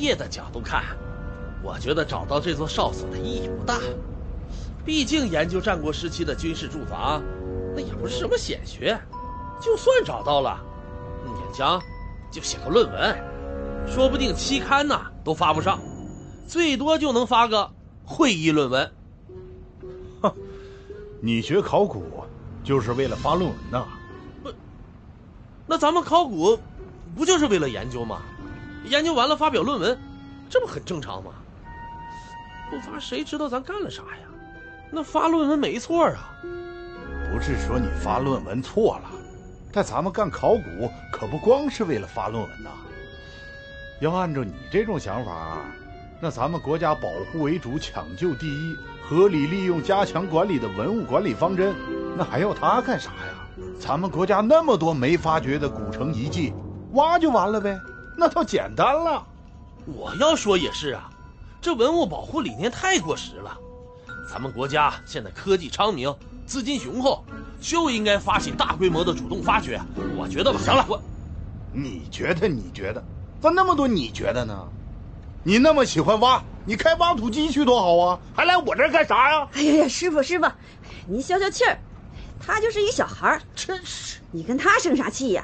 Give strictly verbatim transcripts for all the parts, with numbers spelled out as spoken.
业的角度看，我觉得找到这座哨所的意义不大。毕竟研究战国时期的军事驻防，那也不是什么显学。就算找到了，勉强就写个论文，说不定期刊呢都发不上，最多就能发个会议论文。 哼，你学考古就是为了发论文呐？ 不，那咱们考古不就是为了研究吗？研究完了发表论文，这不很正常吗？不发谁知道咱干了啥呀？那发论文没错啊。 不是说你发论文错了，但咱们干考古可不光是为了发论文呐。要按照你这种想法，那咱们国家保护为主，抢救第一，合理利用加强管理的文物管理方针，那还要它干啥呀？咱们国家那么多没发掘的古城遗迹，挖就完了呗，那倒简单了。 我要说也是啊，这文物保护理念太过时了。咱们国家现在科技昌明，资金雄厚，就应该发起大规模的主动发掘。我觉得吧， 行了， 我， 你觉得你觉得，咋那么多你觉得呢？你那么喜欢挖，你开挖土机去多好啊，还来我这儿干啥呀？ 哎呀呀，师傅师傅，您消消气儿，他就是一小孩儿， 真是， 你跟他生啥气呀？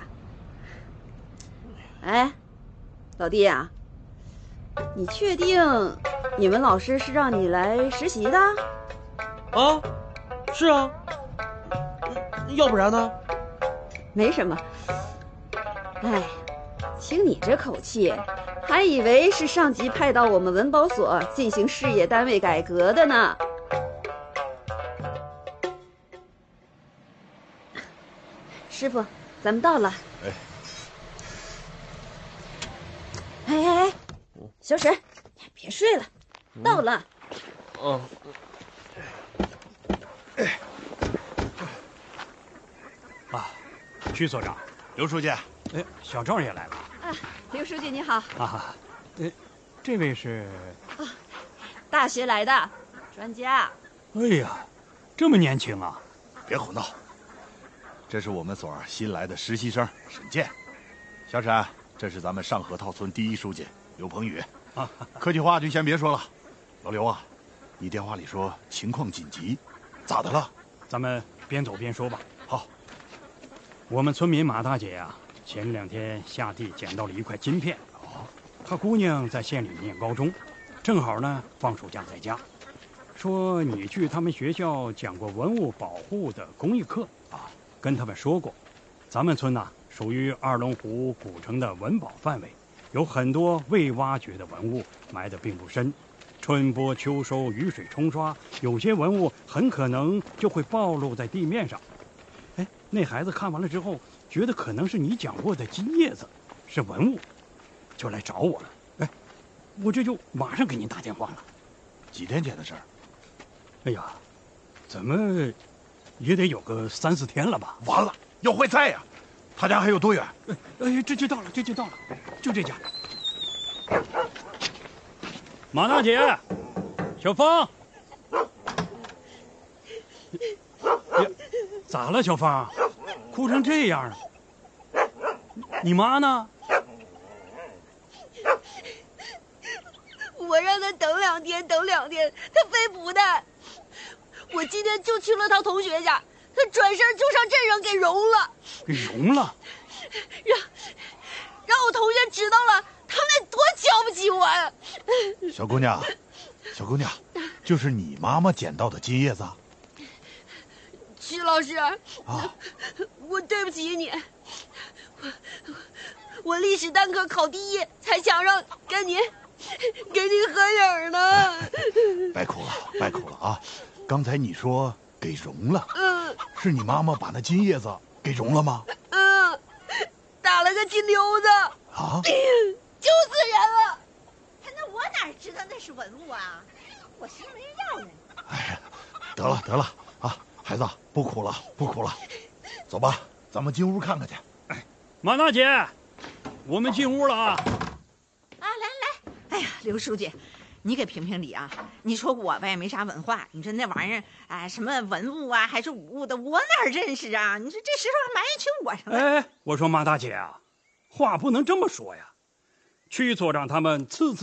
哎，老弟啊，你确定你们老师是让你来实习的？ 啊，是啊，要不然呢？ 没什么。哎，听你这口气，还以为是上级派到我们文保所进行事业单位改革的呢。师傅，咱们到了。 哎， 哎哎哎，小沈，别睡了，到了。 嗯。 哎，啊，徐所长， 刘书记， 哎，小赵也来了。 啊，刘书记你好。 啊，呃，这位是？ 啊，大学来的专家。 哎呀，这么年轻啊！ 别胡闹，这是我们所新来的实习生沈健。小沈，这是咱们上河套村第一书记刘鹏宇。啊，客气话就先别说了。老刘啊，你电话里说情况紧急，咋的了？ 咱们边走边说吧。 好。 我们村民马大姐呀、啊，前两天下地捡到了一块金片。哦，她姑娘在县里念高中，正好呢放暑假在家。说你去他们学校讲过文物保护的公益课啊，跟他们说过，咱们村呐、啊、属于二龙湖古城的文保范围，有很多未挖掘的文物埋得并不深。春播秋收，雨水冲刷，有些文物很可能就会暴露在地面上。哎，那孩子看完了之后，觉得可能是你讲过的金叶子，是文物，就来找我了。哎，我这就马上给您打电话了。 几天前的事儿？ 哎呀，怎么也得有个三四天了吧？ 完了，要坏菜呀！他家还有多远？ 哎哎，这就到了，这就到了，就这家。马大姐，小芳，呀，咋了，小芳？哭成这样了？你妈呢？ 我让他等两天，等两天，他非不带。我今天就去了趟同学家，他转身就上镇上给融了。 给融了？ 让让我同学知道了，他们得多瞧不起我呀！ 小姑娘，小姑娘，就是你妈妈捡到的金叶子。 曲老师， 啊， 我对不起你，我我历史单科考第一，才想让跟您跟您合影呢。 别哭了，别哭了啊！刚才你说给融了， 嗯， 是你妈妈把那金叶子给融了吗？ 嗯，打了个金溜子。 啊！ 救死人了！ 那我哪知道那是文物啊？我心没要呢。 哎呀，得了得了啊，孩子不哭了不哭了，走吧，咱们进屋看看去。 哎，马大姐，我们进屋了啊！ 啊，来来，哎呀，刘书记，你给评评理啊！你说我呗，没啥文化，你说那玩意儿，哎，什么文物啊，还是武物的，我哪认识啊？你说这石头还埋起我上了。 哎，我说马大姐啊，话不能这么说呀。曲所长他们次次